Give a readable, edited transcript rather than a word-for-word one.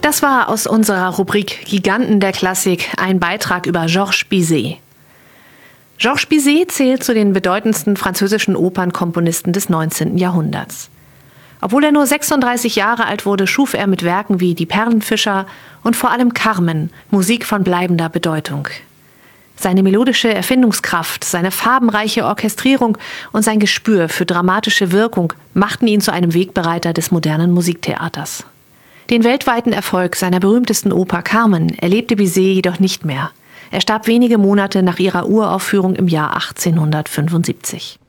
Das war aus unserer Rubrik Giganten der Klassik ein Beitrag über Georges Bizet. Georges Bizet zählt zu den bedeutendsten französischen Opernkomponisten des 19. Jahrhunderts. Obwohl er nur 36 Jahre alt wurde, schuf er mit Werken wie Die Perlenfischer und vor allem Carmen Musik von bleibender Bedeutung. Seine melodische Erfindungskraft, seine farbenreiche Orchestrierung und sein Gespür für dramatische Wirkung machten ihn zu einem Wegbereiter des modernen Musiktheaters. Den weltweiten Erfolg seiner berühmtesten Oper Carmen erlebte Bizet jedoch nicht mehr. Er starb wenige Monate nach ihrer Uraufführung im Jahr 1875.